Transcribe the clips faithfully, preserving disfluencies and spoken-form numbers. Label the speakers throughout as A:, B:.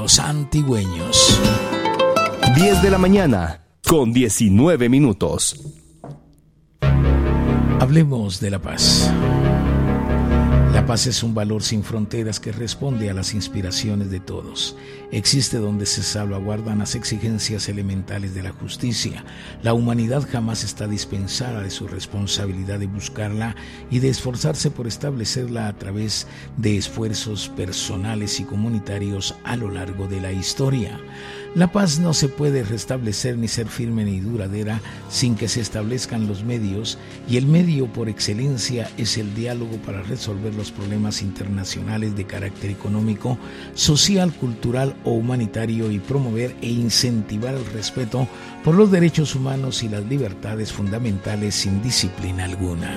A: los antigüeños.
B: diez de la mañana, con diecinueve minutos.
A: Hablemos de la paz. La paz es un valor sin fronteras que responde a las inspiraciones de todos. Existe donde se salvaguardan las exigencias elementales de la justicia. La humanidad jamás está dispensada de su responsabilidad de buscarla y de esforzarse por establecerla a través de esfuerzos personales y comunitarios a lo largo de la historia. La paz no se puede restablecer ni ser firme ni duradera sin que se establezcan los medios, y el medio por excelencia es el diálogo para resolver los problemas internacionales de carácter económico, social, cultural o humanitario y promover e incentivar el respeto por los derechos humanos y las libertades fundamentales sin disciplina alguna.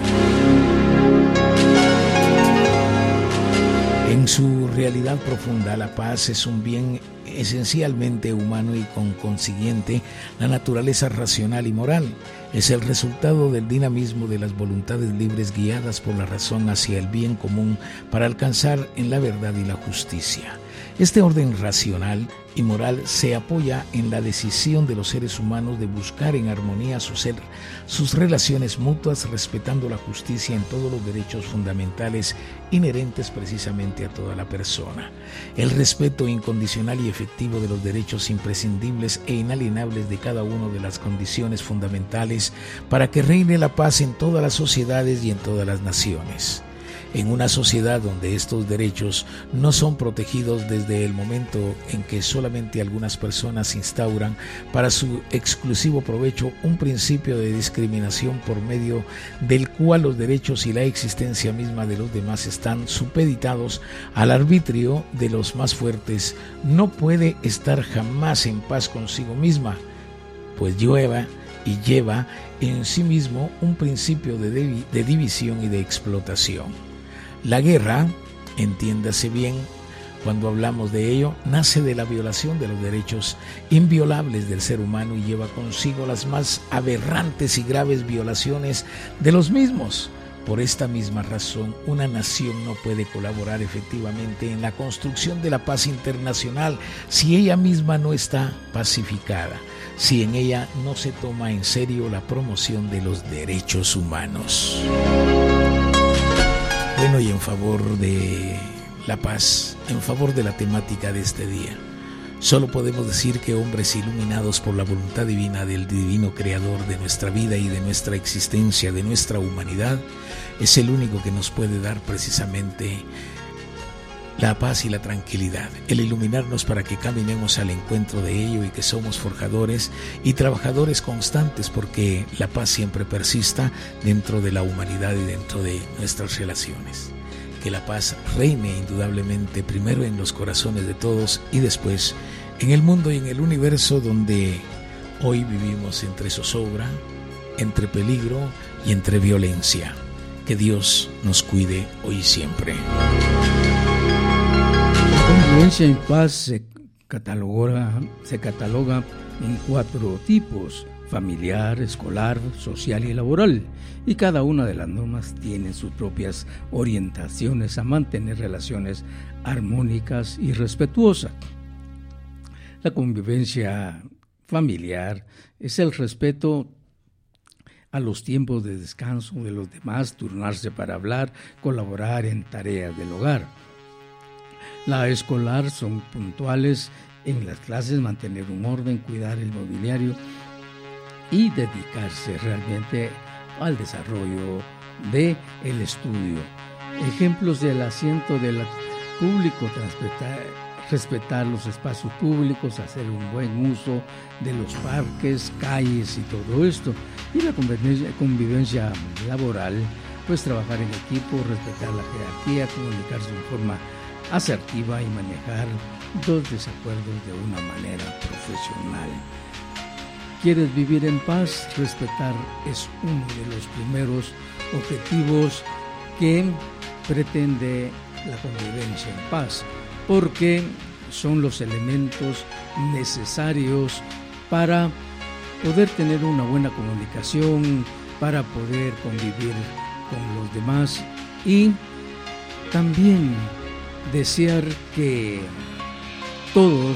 A: En su realidad profunda, la paz es un bien esencialmente humano y con consiguiente la naturaleza racional y moral. Es el resultado del dinamismo de las voluntades libres guiadas por la razón hacia el bien común para alcanzar en la verdad y la justicia. Este orden racional y moral se apoya en la decisión de los seres humanos de buscar en armonía su ser, sus relaciones mutuas, respetando la justicia en todos los derechos fundamentales inherentes precisamente a toda la persona. El respeto incondicional y efectivo de los derechos imprescindibles e inalienables de cada una de las condiciones fundamentales para que reine la paz en todas las sociedades y en todas las naciones. En una sociedad donde estos derechos no son protegidos desde el momento en que solamente algunas personas instauran para su exclusivo provecho un principio de discriminación por medio del cual los derechos y la existencia misma de los demás están supeditados al arbitrio de los más fuertes, no puede estar jamás en paz consigo misma, pues lleva y lleva en sí mismo un principio de, de, de división y de explotación. La guerra, entiéndase bien, cuando hablamos de ello, nace de la violación de los derechos inviolables del ser humano y lleva consigo las más aberrantes y graves violaciones de los mismos. Por esta misma razón, una nación no puede colaborar efectivamente en la construcción de la paz internacional si ella misma no está pacificada, si en ella no se toma en serio la promoción de los derechos humanos. Bueno, y en favor de la paz, en favor de la temática de este día, solo podemos decir que hombres iluminados por la voluntad divina del divino creador de nuestra vida y de nuestra existencia, de nuestra humanidad, es el único que nos puede dar precisamente la paz y la tranquilidad, el iluminarnos para que caminemos al encuentro de ello y que somos forjadores y trabajadores constantes porque la paz siempre persista dentro de la humanidad y dentro de nuestras relaciones. Que la paz reine indudablemente primero en los corazones de todos y después en el mundo y en el universo donde hoy vivimos entre zozobra, entre peligro y entre violencia. Que Dios nos cuide hoy y siempre.
C: La convivencia en paz se cataloga, se cataloga en cuatro tipos: familiar, escolar, social y laboral, y cada una de las normas tiene sus propias orientaciones a mantener relaciones armónicas y respetuosas. La convivencia familiar es el respeto a los tiempos de descanso de los demás, turnarse para hablar, colaborar en tareas del hogar. La escolar son puntuales en las clases, mantener un orden, cuidar el mobiliario y dedicarse realmente al desarrollo del estudio. Ejemplos del asiento del público, respetar, respetar los espacios públicos, hacer un buen uso de los parques, calles y todo esto. Y la convivencia, convivencia laboral, pues trabajar en equipo, respetar la jerarquía, comunicarse de forma asertiva y manejar los desacuerdos de una manera profesional. ¿Quieres vivir en paz? Respetar es uno de los primeros objetivos que pretende la convivencia en paz, porque son los elementos necesarios para poder tener una buena comunicación, para poder convivir con los demás y también desear que todos